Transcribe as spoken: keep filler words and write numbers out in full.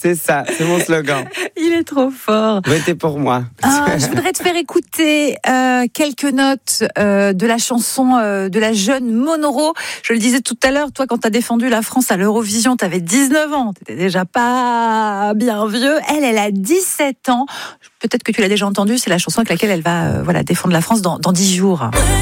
C'est ça, c'est mon slogan. Il est trop fort. Votez pour moi. Ah, je voudrais te faire écouter euh, quelques notes euh, de la chanson euh, de la jeune Monoro. Je le disais tout à l'heure, toi, quand tu as défendu la France à l'Eurovision, tu avais dix-neuf ans. Tu n'étais déjà pas bien vieux. Elle, elle a dix-sept ans. Peut-être que tu l'as déjà entendue. C'est la chanson avec laquelle elle va euh, voilà, défendre la France dans, dans dix jours.